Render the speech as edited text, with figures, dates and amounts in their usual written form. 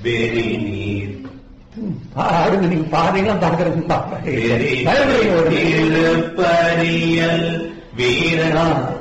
வெறி நீர் பாடுங்க, நீங்க பாடுறீங்களா பாக்குறேன் திருப்பரியல் வீரனா